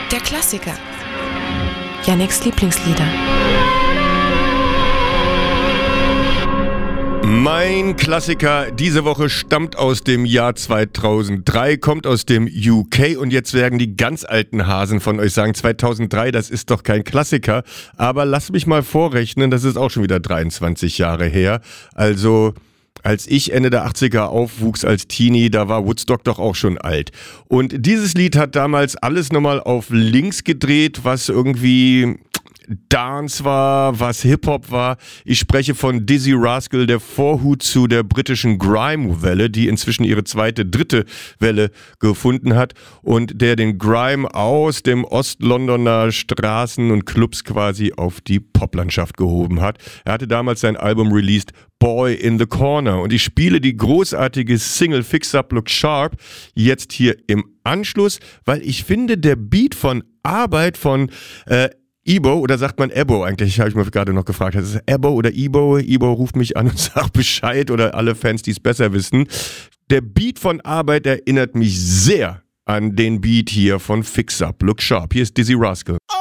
Der Klassiker. Yannicks Lieblingslieder. Mein Klassiker diese Woche stammt aus dem Jahr 2003, kommt aus dem UK und jetzt werden die ganz alten Hasen von euch sagen, 2003, das ist doch kein Klassiker, aber lasst mich mal vorrechnen, das ist auch schon wieder 23 Jahre her, also als ich Ende der 80er aufwuchs als Teenie, da war Woodstock doch auch schon alt. Und dieses Lied hat damals alles nochmal auf links gedreht, was irgendwie Dance war, was Hip-Hop war. Ich spreche von Dizzee Rascal, der Vorhut zu der britischen Grime-Welle, die inzwischen ihre dritte Welle gefunden hat und der den Grime aus dem Ostlondoner Straßen und Clubs quasi auf die Poplandschaft gehoben hat. Er hatte damals sein Album released, Boy in the Corner, und ich spiele die großartige Single Fix Up Look Sharp jetzt hier im Anschluss, weil ich finde, der Beat von Arbeit von Ebo, oder sagt man Ebo eigentlich, habe ich mir gerade noch gefragt. Ist es Ebo oder Ebo? Ebo ruft mich an und sagt Bescheid, oder alle Fans, die es besser wissen. Der Beat von Arbeit erinnert mich sehr an den Beat hier von Fix Up Look Sharp. Hier ist Dizzee Rascal.